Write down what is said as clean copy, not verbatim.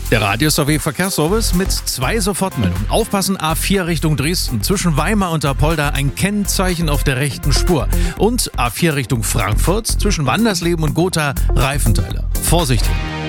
Der Radio-SW-Verkehrsservice mit 2 Sofortmeldungen. Aufpassen, A4 Richtung Dresden. Zwischen Weimar und Apolda ein Kennzeichen auf der rechten Spur. Und A4 Richtung Frankfurt zwischen Wandersleben und Gotha Reifenteile. Vorsicht!